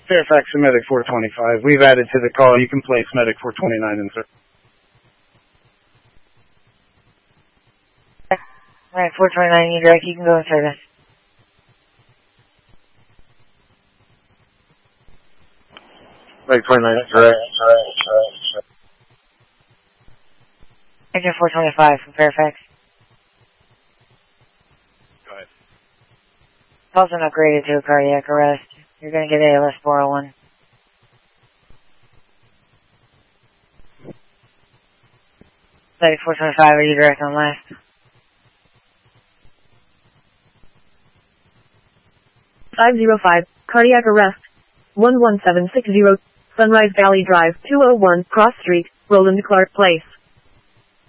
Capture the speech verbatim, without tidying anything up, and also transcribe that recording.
Fairfax and Medic four twenty-five. We've added to the call. You can place Medic four twenty-nine in, sir. Alright, four twenty-nine, you direct, you can go in service. Medic twenty-nine, direct. Engine four twenty-five from Fairfax. Go ahead. Call's been upgraded to a cardiac arrest. You're going to get A L S four oh one. Medic four twenty-five, are you direct on last? five oh five, cardiac arrest. one one seven six zero, Sunrise Valley Drive, two oh one, Cross Street, Roland Clark Place.